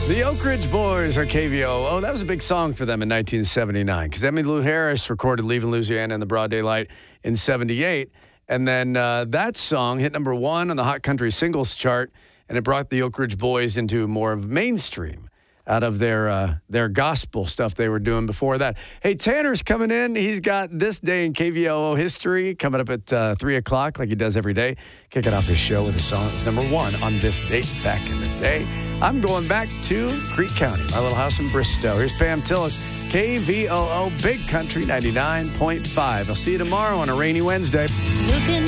The Oak Ridge Boys are KVOO. Oh, that was a big song for them in 1979 because Emmylou Harris recorded Leaving Louisiana in the Broad Daylight in 78. And then that song hit number one on the Hot Country Singles chart, and it brought the Oak Ridge Boys into more of mainstream out of their gospel stuff they were doing before that. Hey, Tanner's coming in. He's got This Day in KVOO history coming up at 3 o'clock like he does every day. Kicking off his show with a song that was number one on this date back in the day. I'm going back to Creek County, my little house in Bristow. Here's Pam Tillis, KVOO Big Country 99.5. I'll see you tomorrow on a rainy Wednesday. Looking